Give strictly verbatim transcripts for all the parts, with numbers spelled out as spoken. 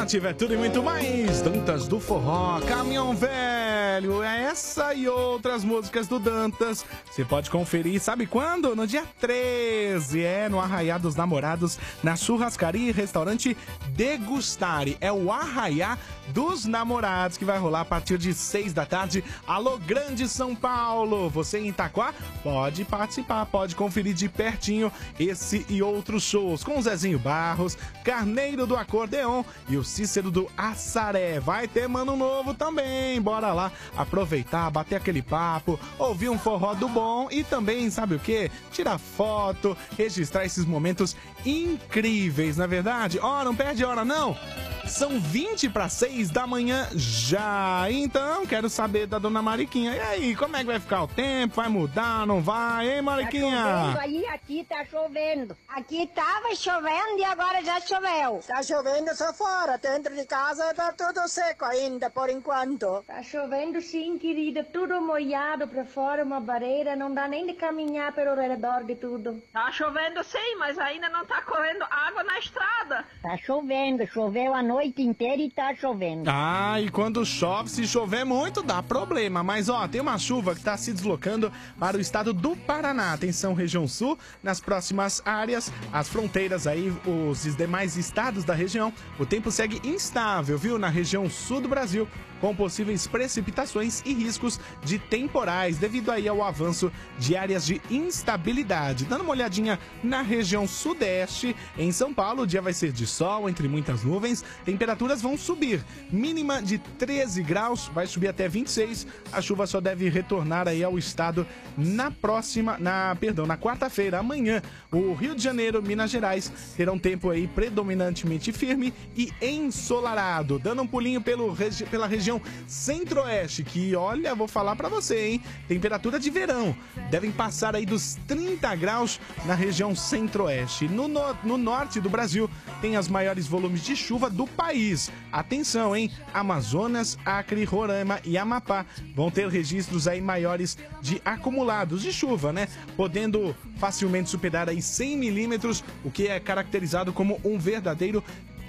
tiver tudo e muito mais. Dantas do Forró, Caminhão Velho, é essa e outras músicas do Dantas. Você pode conferir, sabe quando? No dia treze, é no Arraiá dos Namorados, na churrascaria e restaurante Degustare. É o Arraiá dos Namorados que vai rolar a partir de seis da tarde. Alô, Grande São Paulo! Você em Itaquá pode participar, pode conferir de pertinho esse e outros shows com o Zezinho Barros, Carneiro do Acordeon e o Cícero do Assaré. Vai ter Mano Novo também. Bora lá aproveitar, bater aquele papo, ouvir um forró do bom e também, sabe o que? Tirar foto, registrar esses momentos incríveis, na é verdade? Ó, oh, não perde hora não! São vinte para seis da manhã já. Então, quero saber da dona Mariquinha. E aí, como é que vai ficar o tempo? Vai mudar, não vai? Hein, Mariquinha? Tá chovendo aí, aqui tá chovendo. Aqui tava chovendo e agora já choveu. Tá chovendo só fora, dentro de casa tá tudo seco ainda, por enquanto. Tá chovendo sim, querida, tudo molhado pra fora, uma barreira, não dá nem de caminhar pelo redor de tudo. Tá chovendo sim, mas ainda não tá correndo água na estrada. Tá chovendo, choveu a noite noite inteira e tá chovendo. Ah, e quando chove, se chover muito, dá problema. Mas, ó, tem uma chuva que tá se deslocando para o estado do Paraná. Atenção, região sul, nas próximas áreas, as fronteiras aí, os demais estados da região, o tempo segue instável, viu? Na região sul do Brasil, com possíveis precipitações e riscos de temporais, devido aí ao avanço de áreas de instabilidade. Dando uma olhadinha na região sudeste, em São Paulo, o dia vai ser de sol, entre muitas nuvens, temperaturas vão subir, mínima de treze graus, vai subir até vinte e seis, a chuva só deve retornar aí ao estado na próxima, na, perdão, na quarta-feira, amanhã. O Rio de Janeiro, Minas Gerais, terão tempo aí predominantemente firme e ensolarado, dando um pulinho pelo, pela região centro-oeste, que olha, vou falar pra você, hein, temperatura de verão, devem passar aí dos trinta graus na região centro-oeste. No, no, no norte do Brasil, tem as maiores volumes de chuva do país. Atenção, hein, Amazonas, Acre, Roraima e Amapá vão ter registros aí maiores de acumulados de chuva, né, podendo facilmente superar aí cem milímetros, o que é caracterizado como um verdadeiro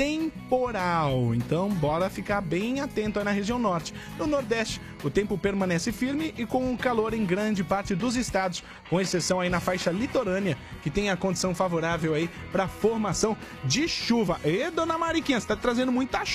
temporal. Então, bora ficar bem atento aí na região norte. No nordeste, o tempo permanece firme e com calor em grande parte dos estados, com exceção aí na faixa litorânea, que tem a condição favorável aí para formação de chuva. E, dona Mariquinha, você tá trazendo muita chuva